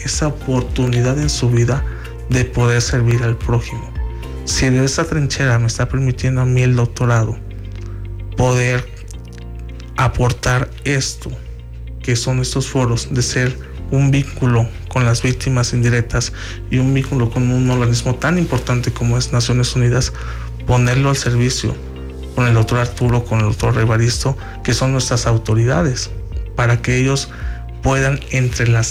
esa oportunidad en su vida de poder servir al prójimo. Si de esta trinchera me está permitiendo a mí el doctorado poder aportar esto, que son estos foros, de ser un vínculo con las víctimas indirectas y un vínculo con un organismo tan importante como es Naciones Unidas, ponerlo al servicio con el doctor Arturo, con el doctor Evaristo, que son nuestras autoridades, para que ellos puedan entrelazar